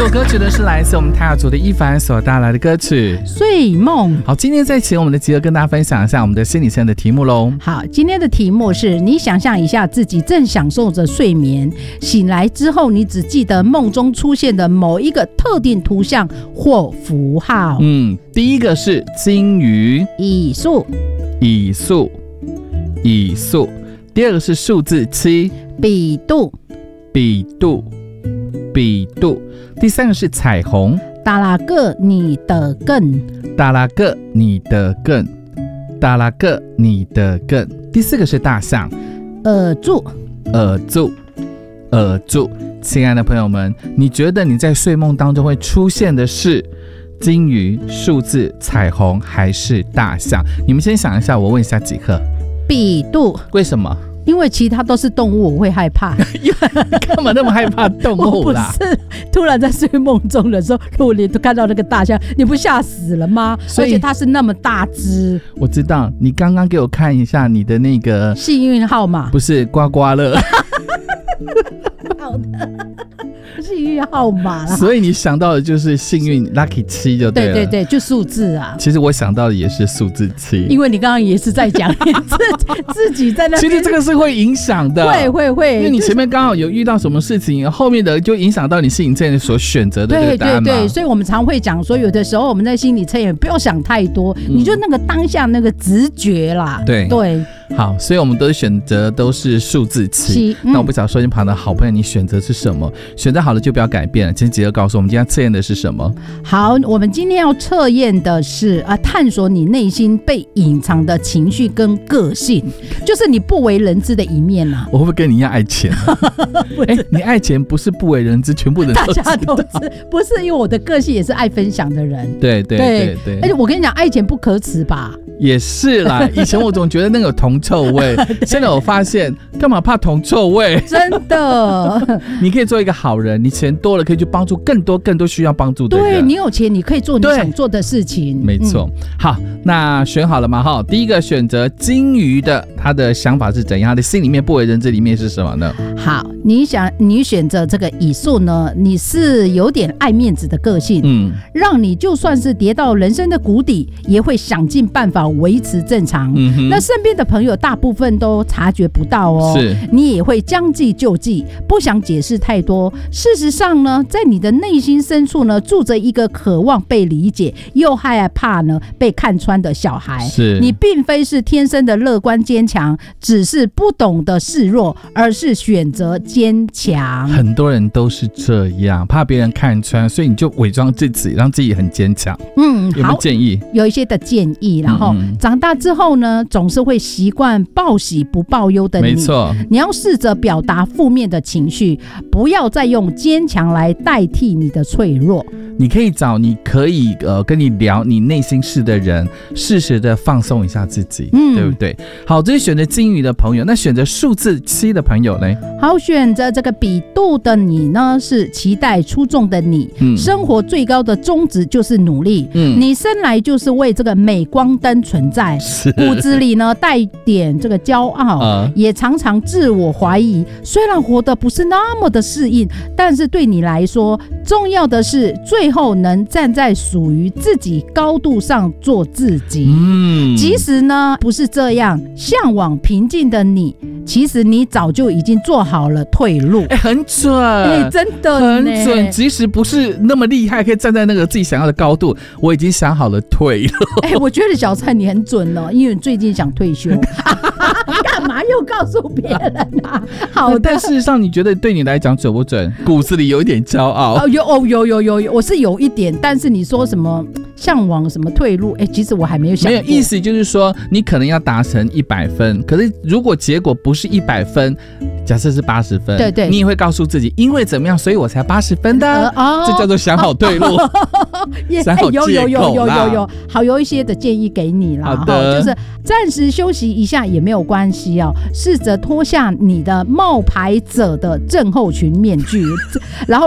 这首歌曲呢是来自我们泰雅族的一凡所带来的歌曲《 睡梦》。 好，今天再请我们的吉儿跟大家分享一下我们的心理测验的题目咯。 好，今天的题目是你想象一下自己正享受着睡眠，醒来之后你只记得梦中出现的某一个特定图像或符号。 第一个是金鱼， 以数， 以数，以数。第二个是数字7， 比度， 比度，比度。第三个是彩虹， 达拉个你的更， 达拉个你的更，达拉个你的更。第四个是大象， 耳柱， 耳柱，耳柱。亲爱的朋友们，你觉得你在睡梦当中会出现的是金鱼、数字、彩虹还是大象？你们先想一下，我问一下几何。 比度。 为什么？ 因为其他都是动物，我会害怕。 你干嘛那么害怕动物啦？ 我不是突然在睡梦中的时候，如果你都看到那个大象，你不吓死了吗？而且它是那么大只。 我知道，你刚刚给我看一下你的那个幸运号码， 不是刮刮乐。 好的，幸运号码啦。 所以你想到的就是幸运 lucky 7就对了。 对对对，就数字啊。 其实我想到的也是数字7， 因为你刚刚也是在讲你自己在那边。 其实这个是会影响的， 会， 因为你前面刚好有遇到什么事情，后面的就影响到你心理测验所选择的这个答案嘛。 对，所以我们常会讲说，有的时候我们在心理测验不要想太多，你就那个当下那个直觉啦。 对。好，所以我们都选择都是数字7。那我不晓得收音旁的好朋友，你选择是什么？选择好了就不要改变了。请吉儿告诉我们今天测验的是什么？ 好，我们今天要测验的是探索你内心被隐藏的情绪跟个性，就是你不为人知的一面啊。 我会不会跟你一样爱钱？你爱钱不是不为人知，全部人都知道。大家都知， 不是因为我的个性也是爱分享的人。 对。 而且我跟你讲，爱钱不可耻吧？ 也是啦，以前我总觉得那个有铜臭味，现在我发现干嘛怕铜臭味？真的， 你可以做一个好人，你钱多了可以去帮助更多需要帮助的人。 对，你有钱你可以做你想做的事情。 没错。好，那选好了吗？哈，第一个选择金鱼的，他的想法是怎样？他的心里面不为人知里面是什么呢？ 好，你选择这个以数呢，你是有点爱面子的个性，让你就算是跌到人生的谷底，也会想尽办法维持正常。那身边的朋友大部分都察觉不到哦，你也会将计就计，不想解释太多。事实上呢，在你的内心深处呢，住着一个渴望被理解又害怕呢被看穿的小孩。你并非是天生的乐观坚强，只是不懂得示弱，而是选择坚强。 很多人都是这样，怕别人看穿，所以你就伪装自己，让自己很坚强。有没有建议？ 有一些的建议，然后长大之后呢，总是会习惯报喜不报忧的你。 没错， 你要试着表达负面的情绪，不要再用坚强来代替你的脆弱。 你可以找你可以跟你聊你内心事的人，适时的放松一下自己，对不对？好，这是选择金鱼的朋友。那选择数字7的朋友呢？ 好，选择这个比度的你呢，是期待出众的你，生活最高的宗旨就是努力，你生来就是为这个镁光灯存在，骨子里呢带点这个骄傲，也常常自我怀疑。虽然活得不是那么的适应，但是对你来说，重要的是最后能站在属于自己高度上做自己。即使呢不是这样，向往平静的你，其实你早就已经做好了退路。 很准， 真的很准。即使不是那么厉害，可以站在那个自己想要的高度，我已经想好了退路。 我觉得小蔡你很准哦，因为你最近想退休。干嘛又告诉别人啊？好的， 但事实上你觉得对你来讲准不准？骨子里有一点骄傲。 有，我是有一点，但是你说什么向往什么退路？其实我还没有想过。 没有，意思就是说你可能要达成100分，可是如果结果不是100分，假设是80分，对，你也会告诉自己，因为怎么样，所以我才80分的。这叫做想好退路。想好借口啦。 有，好，有一些的建议给你啦。 好的， 就是暂时休息一下也没有关系哦，试着脱下你的冒牌者的症候群面具，然后